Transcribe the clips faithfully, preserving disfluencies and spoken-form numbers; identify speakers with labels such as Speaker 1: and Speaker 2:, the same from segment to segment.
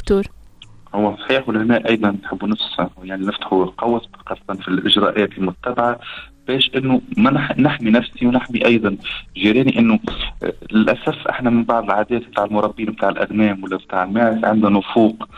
Speaker 1: دكتور؟
Speaker 2: هو صحيح، ولهنا ايضا نحب نفسه يعني نفتحوا قوس خاصه في الاجراءات المتبعه باش انه ما نحمي نفسي ونحمي ايضا جيراني. انه للاسف احنا من بعض العادات بتاع المربين بتاع الاغنام ولا بتاع الماعز عندنا فوق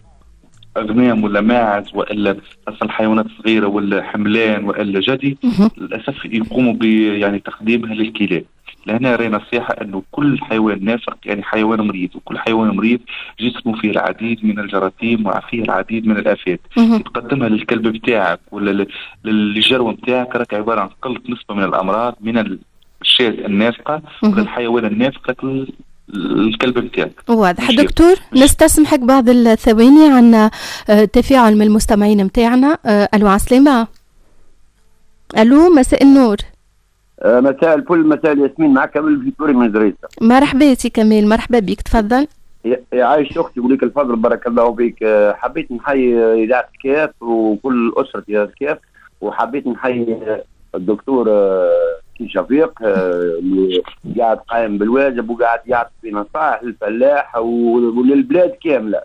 Speaker 2: اغنام ولا ماعز والا اصلا الحيوانات الصغيره ولا حملان والا جدي للاسف يقوموا ب يعني تقديمها للكلاب. لهنا رأي نصيحة أنه كل حيوان نافق يعني حيوان مريض، وكل حيوان مريض جسمه فيه العديد من الجراثيم وفيه العديد من الآفات. تقدمها للكلب بتاعك ولا للجرو بتاعك راك عبارة عن قلة نسبة من الأمراض من الشاة النافقة ولا الحيوان النافق لك الكلب بتاعك.
Speaker 1: واضح دكتور، نستسمحك بعض الثواني عن تفاعل من المستمعين بتاعنا. ألو عسلامة. ألو مساء النور.
Speaker 3: مساء الفل، مساء الياسمين، معك كامل فيتوري من دريسة.
Speaker 1: مرحبا سي كمال، مرحبا بك، تفضل.
Speaker 3: يا عايش اختي، يقول لك الفضل بارك الله فيك. حبيت نحيي اذاعه كياف وكل اسره اذاعه كياف، وحبيت نحيي الدكتور كي شفيق اللي قاعد قائم بالواجب وقاعد يعطي نصائح للفلاح وللبلاد كامله.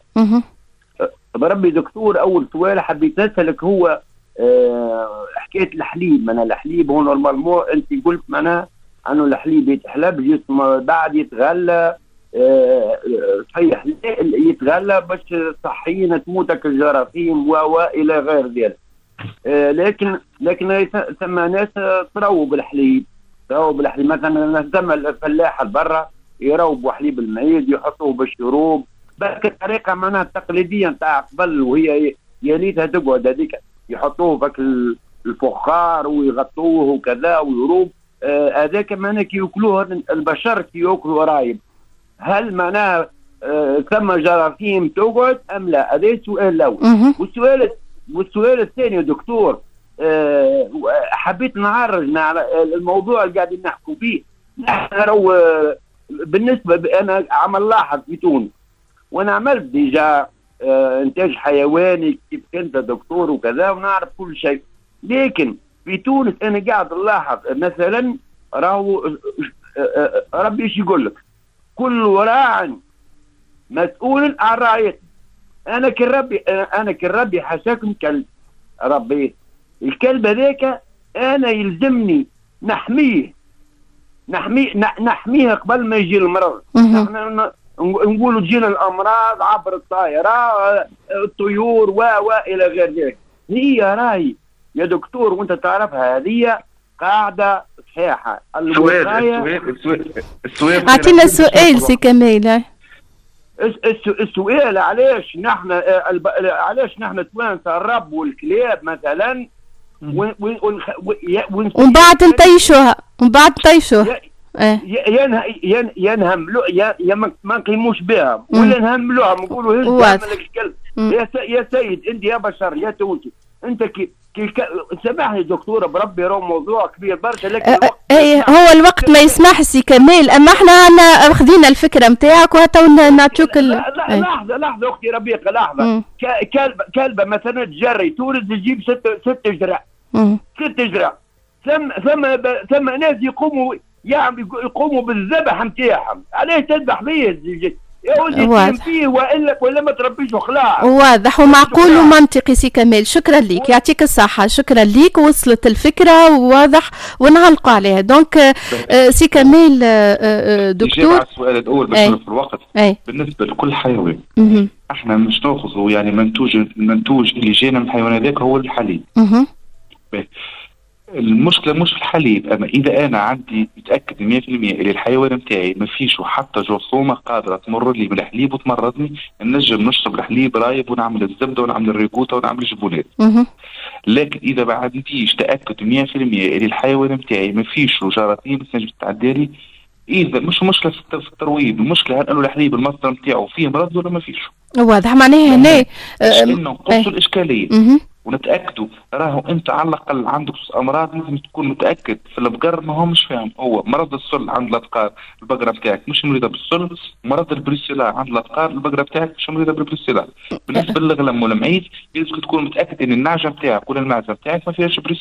Speaker 3: بربي دكتور، اول سؤال حبيت نسالك هو أه حكايه الحليب. معناها الحليب هو نورمالمون انت قلت معناها انه الحليب يتحلب جسم بعد يتغلى أه صحيح يتغلى باش صحيا تموتك الجراثيم و الى غير ذلك. أه لكن لكن ثم ناس ترووا بالحليب، ترووا بالحليب مثلا ثم الفلاحه برا يرووا حليب المعيز يحطوه بالشروب بهذيك الطريقه معناها التقليديه نتاع قبل، وهي يا ليتها تقعد هذيك يحطوه فك الفخار ويغطوه وكذا ويروب هذاك. آه معناها كي ياكلوه البشر كي ياكلوا رايب، هل معناها آه ثم جراثيم تقعد ام لا؟ هذا سؤال الاول. والسؤال والسؤال الثاني يا دكتور، آه حبيت نعرج على الموضوع اللي قاعدين نحكوا فيه. نحن رو بالنسبه انا عمل لاحظ في تونس، وانا عملت ديجا آه انتاج حيواني كيف انت دكتور وكذا ونعرف كل شيء، لكن في تونس انا قاعد نلاحظ مثلا راهو آه آه ربي ايش يقول لك، كل راع مسؤول عن رعيته. انا كربي انا كربي حشاكم كلب ربيت الكلب هذاك، انا يلزمني نحميه نحميه نحميه قبل ما يجي المرض. نقولوا تجينا الامراض عبر الطائره الطيور و و الى غير ذلك. هي راهي يا دكتور وانت تعرفها هذه قاعده صحيحه.
Speaker 2: السؤال السؤال السؤال
Speaker 1: اعطينا السؤال سي كمال.
Speaker 3: السؤال علاش نحن علاش نحن توانسه الرب والكلاب مثلا
Speaker 1: ومن بعد نطيشوها ومن بعد نطيشوها
Speaker 3: ين ينهملو يا ما نقيموش بها ولا نهملوها نقولوا هز لك الكلب. يا سيد انت يا بشر يا تونسي انت كي كي سامحني دكتوره بربي راهو موضوع كبير برشا، لكن
Speaker 1: ايه هو الوقت ما يسمح سي كمال، اما احنا اخذين الفكره نتاعك وهاتو نعطوك
Speaker 3: لحظه لحظه اختي ربيقه لحظه. كلبه كلبه مثلا تجري تونس تجيب ست ست جرع ست جرع ثم ثم ثم ناس يقوموا يعني يقوموا بالذبح نتاعهم، علاش تذبح فيه يا ولدي فيه والا ولا ما تربيش اخلاق؟
Speaker 1: واضح ومعقول ومنطقي سي كمال، شكرا ليك، يعطيك الصحة، شكرا ليك، وصلت الفكرة وواضح ونعلقوا عليها. دونك آه سي كمال آه دكتور
Speaker 2: على السؤال الأول باش نوفر الوقت.
Speaker 1: أي.
Speaker 2: بالنسبة لكل حيوان احنا مش ناخذوا يعني منتوج المنتوج اللي جانا من الحيوان هذاك هو الحليب. المشكله مش في الحليب، اما اذا انا عندي متاكد مية بالمية اللي الحيوان نتاعي ما فيش حتى جرثومه قادره تمر لي بالحليب وتمرضني، نجم نشرب الحليب رايب ونعمل الزبده ونعمل الريكوتا ونعمل الجبونات. لكن اذا ما عنديش تاكد مية بالمية اللي الحيوان نتاعي ما فيش جراثيم تنجم تتعدى لي، اذا مش مشكله في الترويب، المشكله هل انه الحليب المصدر نتاعو فيه مرض ولا ما فيش.
Speaker 1: واضح معناها هنا
Speaker 2: انه نقصوا الاشكاليه ونتاكدوا. راهو انت على الاقل عندك امراض لازم تكون متاكد في البقر ما هو مش فاهم. هو مرض السل عند الابقار البقره بتاعك مش مريضه بالسل، مرض البريسيلا عند الابقار البقره بتاعك مش مريضه بالبريسيلا. بالنسبه للغلم والمعيز لازم تكون متاكد ان النعجه بتاعك ولا المعزه بتاعك ما فيهاش بريسيلا.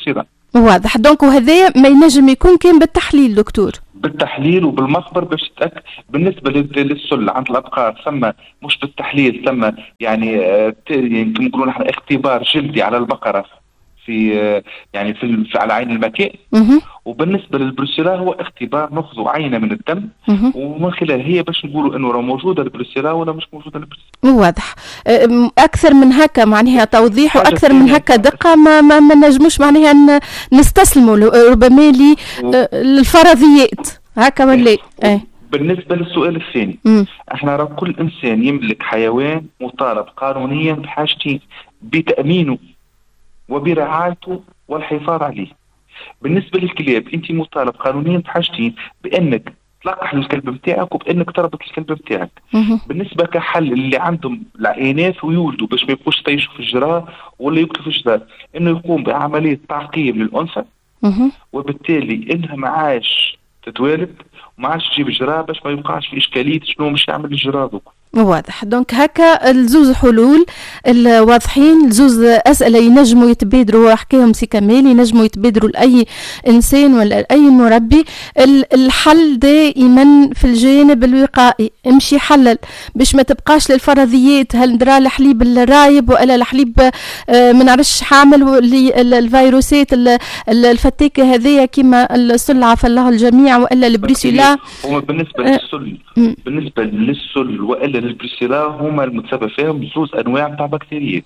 Speaker 1: واضح. دونك وهذا ما ينجم يكون كان بالتحليل دكتور؟
Speaker 2: بالتحليل وبالمخبر باش تتاكد. بالنسبه للسل عند الابقار ثم مش بالتحليل، ثم يعني يمكن نقولوا نحن اختبار جلدي على البقره في يعني في, في على عين المكان. وبالنسبه للبروسيلا هو اختبار ناخذ عينه من الدم ومن خلال هي باش نقولوا انه راه موجوده البروسيلا ولا مش موجوده البروسيلا.
Speaker 1: واضح. اكثر من هكا معناها توضيح واكثر من هكا دقه ما ما, ما نجموش معناها نستسلموا ربما للفرضيات هكا ولا ايه؟
Speaker 2: بالنسبه للسؤال الثاني، م. احنا راه كل انسان يملك حيوان مطالب قانونيا بحاجتين: بتامينه وبرعايته والحفاظ عليه. بالنسبه للكلاب انت مطالب قانونيا بحاجتين: بانك تلقح الكلب بتاعك وبانك تربط الكلب بتاعك. بالنسبه كحل اللي عندهم الاناث ويولدوا باش ما يبقوش يعيشوا في الجراء ولا يبقوا في الجدار، انه يقوم بعمليه تعقيم للانثى وبالتالي انها ما عادش تتوالد وما عادش تجيب جراء باش ما يبقاش في اشكاليه شنو مش يعمل الجراء ذوك.
Speaker 1: واضح. دونك هكا الزوز حلول الواضحين، الزوز اسئله ينجموا يتبادروا حكاهم سي كمال، ينجموا يتبادروا لاي انسان ولا اي مربي. الحل دائما في الجانب الوقائي، امشي حلل باش ما تبقاش للفرضيات، هل ندرى الحليب الرايب ولا الحليب ما نعرفش حامل الفيروسات الفتاكه هذيا كيما السل عفى الله الجميع والا البريسيلا.
Speaker 2: بالنسبه للسل بالنسبه للسل والا البريسيلا هما المتسبب فيهم زوز انواع نتاع بكتيريات.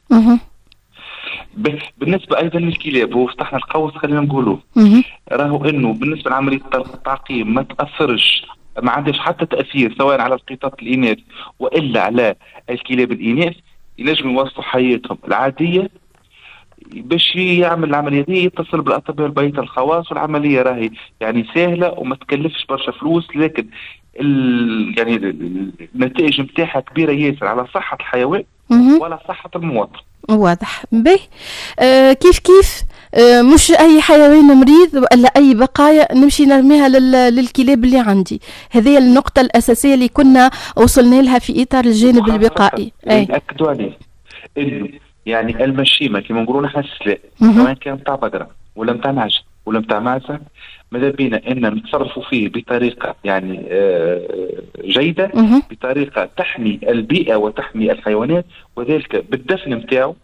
Speaker 2: بالنسبه ايضا للكلاب هو فتحنا القوس خلينا نقولوا راهو انه بالنسبه لعمليه التعقيم ما تاثرش، ما عندهاش حتى تاثير سواء على القطط الاناث والا على الكلاب الاناث. ينجموا يوصفوا حياتهم العاديه باش يعمل العمليه دي، يتصل بالاطباء البيطري الخواص، والعمليه راهي يعني سهله وما تكلفش برشا فلوس، لكن ال... يعني النتائج نتاعها كبيره ياسر على صحه الحيوان ولا صحه المواطن.
Speaker 1: واضح. به آه كيف كيف آه مش اي حيوان مريض ولا اي بقايا نمشي نرميها لل... للكلاب اللي عندي. هذه النقطه الاساسيه اللي كنا وصلنا لها في اطار الجانب الوقائي.
Speaker 2: ناكدوا عليه انه يعني المشيمه كما نقولوا نحن السلاء سواء كان نتاع بقره ولا نتاع نعجه ولا نتاع معزه، ماذا بينا ان نتصرفوا فيه بطريقه يعني جيده، بطريقه تحمي البيئه وتحمي الحيوانات، وذلك بالدفن نتاعو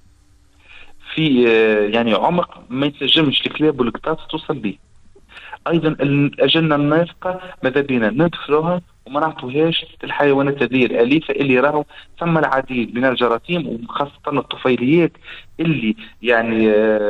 Speaker 2: في يعني عمق ما يتنجمش الكلاب والقطط توصل به. ايضا الاجنه النافقه ماذا بينا ندفنوها وما نعطوهاش للحيوانات هذه الاليفه اللي راهو ثم العديد من الجراثيم وخاصه الطفيليات اللي يعني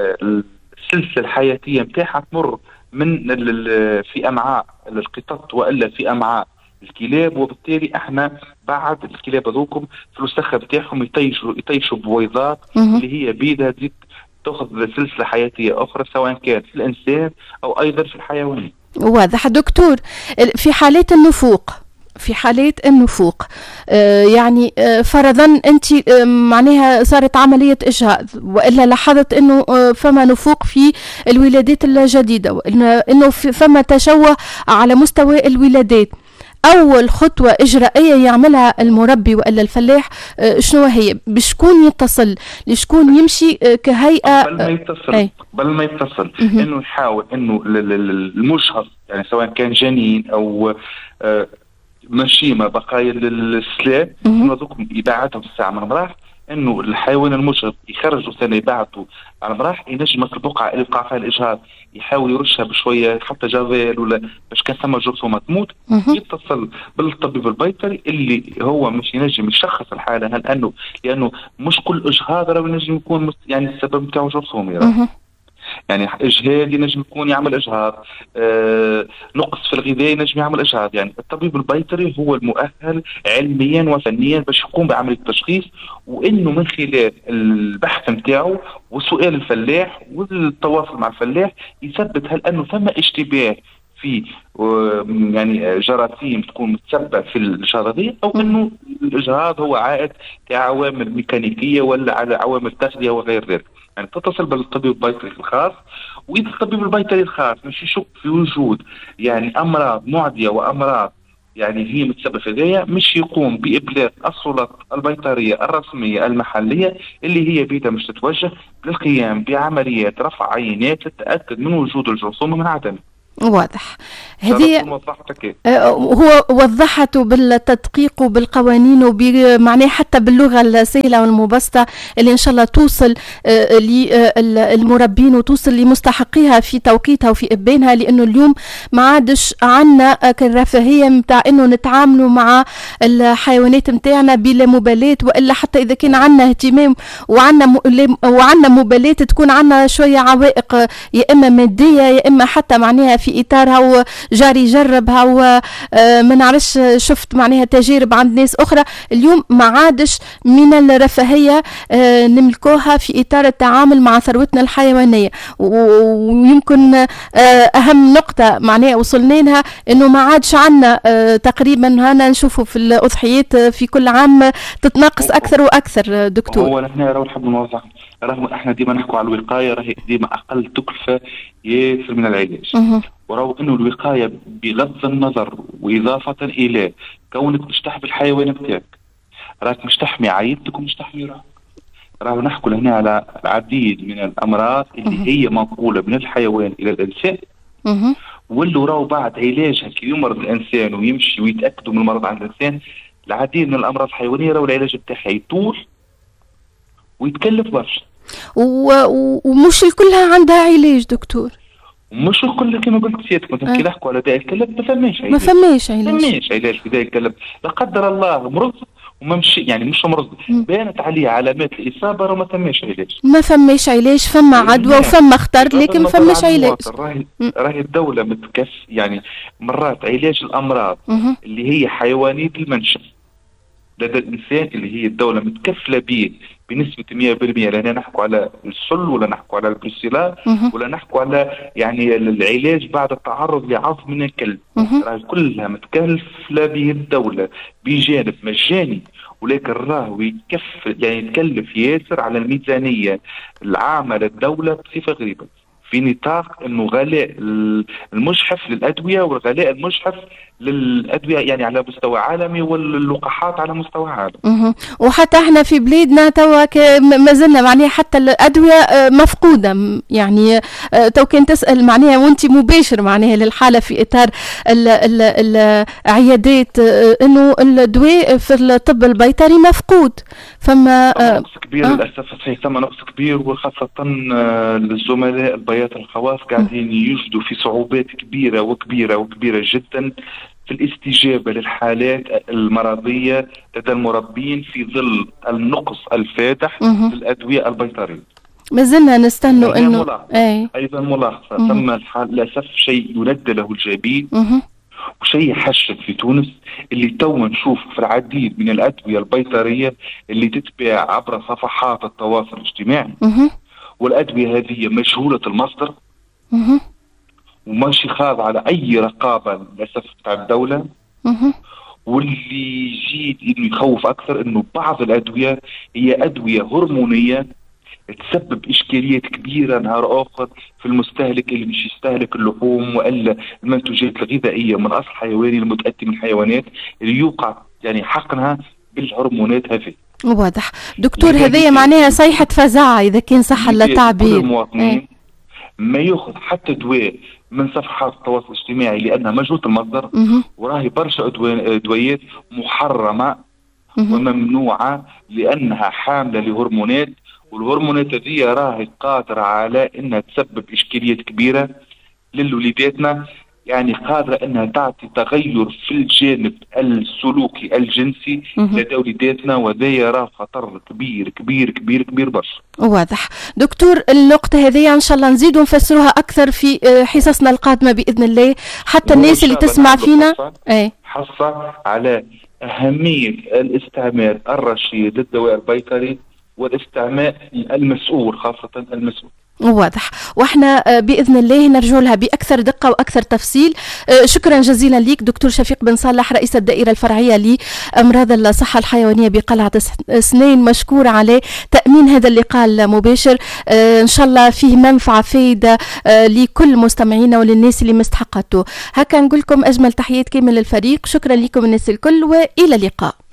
Speaker 2: السلسله الحياتيه نتاعها تمر من في امعاء القطط والا في امعاء الكلاب، وبالتالي احنا بعد الكلاب هذوكم في الوسخه بتاعهم يطيشوا يطيشوا بويضات اللي هي بيدها تزيد تاخذ سلسله حياتيه اخرى سواء كانت في الانسان او ايضا في الحيوان.
Speaker 1: واضح. دكتور، في حالات النفوق في حالات النفوق آه يعني آه فرضا انت آه معناها صارت عمليه اجهاض والا لاحظت انه آه فما نفوق في الولادات الجديده وانه فما تشوه على مستوى الولادات، اول خطوه اجرائيه يعملها المربي والا الفلاح آه شنو هي؟ بشكون يتصل؟ لشكون يمشي آه كهيئه؟
Speaker 2: قبل ما يتصل قبل ما يتصل انه يحاول انه المشهر يعني سواء كان جنين او آه مشيمه بقايا للسلام هذوكم يبعدهم الساعه من مراح، انه الحيوان المشهر يخرجوا سنه يبعثوا على مراح، ينجم البقعه اللي وقع فيها الاجهاض يحاول يرشها بشويه حتى جافيل ولا باش كان ثم جرثومه تموت، يتصل بالطبيب البيطري اللي هو مش ينجم يشخص الحاله هل انه لانه مش كل اجهاض راه ينجم يكون يعني السبب نتاعو جرثومي، يعني اجهاد ينجم يكون يعمل اجهاض، آه، نقص في الغذاء ينجم يعمل اجهاض، يعني الطبيب البيطري هو المؤهل علميا وفنيا باش يقوم بعمليه التشخيص، وانه من خلال البحث نتاعو وسؤال الفلاح والتواصل مع الفلاح يثبت هل انه ثم اشتباه في يعني جراثيم تكون متسببه في الاجهاض هذه او انه الاجهاض هو عائد كعوامل ميكانيكيه ولا على عوامل تغذيه وغير ذلك. يعني تتصل بالطبيب البيطري الخاص، واذا الطبيب البيطري الخاص مش يشك في وجود يعني امراض معديه وامراض يعني هي متسبب في ذلك مش يقوم بإبلاغ السلطات البيطرية الرسمية المحلية اللي هي بيدها مش تتوجه للقيام بعمليات رفع عينات للتأكد من وجود الجرثومة من عدمه.
Speaker 1: واضح. هذه
Speaker 2: وضحتك
Speaker 1: هو وضحته بالتدقيق وبالقوانين ومعناه حتى باللغه السهله والمبسطه اللي ان شاء الله توصل للمربين وتوصل لمستحقيها في توقيتها وفي ابانها، لانه اليوم ما عادش عندنا الرفاهيه نتاع انه نتعاملوا مع الحيوانات نتاعنا بلا مبالاه، والا حتى اذا كان عندنا اهتمام وعندنا وعندنا مبالاه تكون عندنا شويه عوائق يا اما ماديه يا اما حتى معناها في اطارها وجاري يجربها وما نعرفش شفت معناها تجارب عند ناس اخرى. اليوم ما عادش من الرفاهيه نملكوها في اطار التعامل مع ثروتنا الحيوانيه. ويمكن اهم نقطه معناها وصلنا لها انه ما عادش عندنا تقريبا هنا نشوفوا في الاضحيات في كل عام تتناقص اكثر واكثر. دكتور
Speaker 2: هو نحن راهو نحب نوضح، رغم احنا ديما نحكوا على الوقايه راهي ديما اقل تكلفه ياسر من العلاج، ورغم انه الوقايه بغض النظر واضافه الى كونك مش تحمي الحيوان بتاعك راك مش تحمي عائلتك ومش تحمي راحتك. راهو نحكوا هنا على العديد من الامراض اللي هي منقوله من الحيوان الى الانسان، واللي راهو بعد علاجها كي يمرض الانسان ويمشي ويتاكدوا من المرض عند الانسان، العديد من الامراض الحيوانيه راهو العلاج بتاعها يطول ويتكلف برشا.
Speaker 1: ومش الكلها عندها علاج دكتور،
Speaker 2: مش الكل كما قلت سيادتك مثلا كي نحكوا على داء الكلب ما فماش علاج،
Speaker 1: ما فماش علاج
Speaker 2: ما فماش علاج في داء الكلب. لا قدر الله مرض وما مشي يعني مش مرض بانت عليه علامات الاصابه وما فماش علاج،
Speaker 1: ما فماش علاج، فما عدوى وفما خطر لكن ما فماش علاج.
Speaker 2: راهي راهي الدوله متكف يعني مرات علاج الامراض مم. اللي هي حيوانيه المنشأ لدى الانسان اللي هي الدوله متكفله به بنسبه مئة بالمئة، لا نحكوا على السل ولا نحكوا على البروسيلا ولا نحكوا على يعني العلاج بعد التعرض لعض من الكلب، راهي كلها متكفله به الدوله بجانب مجاني، ولكن راهو يكف يعني يتكلف ياسر على الميزانيه العامه للدوله بصفه غريبه في نطاق انه غلاء المجحف للادويه والغلاء المجحف للادويه يعني على مستوى عالمي واللقاحات على مستوى عالمي.
Speaker 1: وحتى احنا في بلادنا توا ما زلنا معناها حتى الادويه مفقوده، يعني تو كان تسال معناها وانت مباشر معناها للحاله في اطار العيادات انه الدواء في الطب البيطري مفقود. فما
Speaker 2: نقص كبير آه. للاسف صحيح ثم نقص كبير، وخاصه الزملاء البياط الخواص قاعدين يجدوا في صعوبات كبيره وكبيره وكبيره جدا في الاستجابه للحالات المرضيه لدى المربين في ظل النقص الفادح في الادويه البيطريه.
Speaker 1: ما زلنا نستنوا انه
Speaker 2: اي ايضا ملاحظه ثم للاسف شيء يند له الجبين وشيء يحشد في تونس اللي تو نشوف في العديد من الادويه البيطريه اللي تتباع عبر صفحات التواصل الاجتماعي، والادويه هذه مجهوله المصدر وماشي خاضعه على اي رقابه للاسف تاع الدوله. واللي يجيد انه يخوف اكثر انه بعض الادويه هي ادويه هرمونيه تسبب اشكاليات كبيره نهار اخر في المستهلك اللي مش يستهلك اللحوم والا المنتوجات الغذائيه من اصل حيواني المتاتي من الحيوانات اللي يوقع يعني حقنها بالهرمونات هذه.
Speaker 1: واضح دكتور، هذه معناها صيحه فزاعه اذا كان صح التعبير.
Speaker 2: المواطنين ما ياخذ حتى دواء من صفحات التواصل الاجتماعي لانها مجهوله المصدر، وراهي برشا ادويات محرمه وممنوعه لانها حامله لهرمونات، والهرمونات هذه راهي قادره على انها تسبب اشكاليات كبيره للوليداتنا، يعني قادره انها تعطي تغير في الجانب السلوكي الجنسي لدى وليداتنا، وذا راه خطر كبير كبير كبير كبير برشا.
Speaker 1: واضح دكتور، النقطة هذه ان شاء الله نزيدوا نفسروها اكثر في حصصنا القادمة باذن الله، حتى الناس اللي تسمع فينا
Speaker 2: اي حصة على اهمية الاستعمال الرشيد للدواء البيطري والاستعمال المسؤول، خاصة المسؤول.
Speaker 1: واضح، واحنا باذن الله نرجو لها باكثر دقه واكثر تفصيل. شكرا جزيلا ليك دكتور شفيق بن صالح رئيس الدائره الفرعيه لامراض الصحه الحيوانيه بقلعه سنين، مشكور على تامين هذا اللقاء المباشر. ان شاء الله فيه منفعه فايده لكل مستمعينا وللناس اللي مستحقته. هكا نقول لكم اجمل تحيات كامل للفريق، شكرا لكم الناس الكل والى اللقاء.